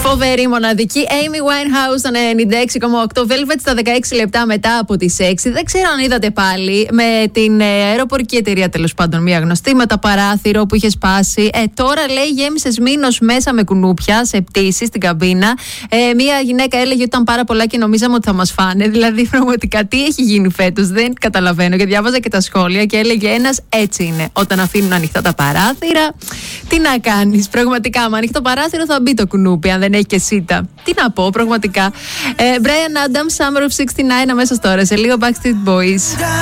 Φοβερή, μοναδική. Amy Winehouse στον 96,8. Velvet στα 16 λεπτά μετά από τις 6. Δεν ξέρω αν είδατε πάλι με την αεροπορική εταιρεία, τέλος πάντων, μία γνωστή, με τα παράθυρο που είχε σπάσει. Τώρα λέει γέμισες μήνος μέσα με κουνούπια σε πτήση στην καμπίνα. Μία γυναίκα έλεγε ότι ήταν πάρα πολλά και νομίζαμε ότι θα μας φάνε. Δηλαδή, πραγματικά τι έχει γίνει φέτος, δεν καταλαβαίνω. Και διάβαζα και τα σχόλια και έλεγε ένας έτσι είναι. Όταν αφήνουν ανοιχτά τα παράθυρα, τι να κάνεις. Πραγματικά, αν ανοιχτό παράθυρο θα μπει το κουνούπι, αν δεν έχει και σίτα. Τι να πω, πραγματικά. Brian Adams, Summer of 69, αμέσως τώρα. Σε λίγο Backstreet Boys.